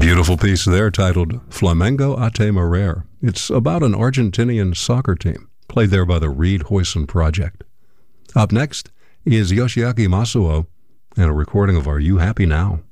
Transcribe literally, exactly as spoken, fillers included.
Beautiful piece there titled Flamengo a te Morir. It's about an Argentinian soccer team, played there by the Reed Hoyson Project. Up next is Yoshiaki Masuo and a recording of Are You Happy Now?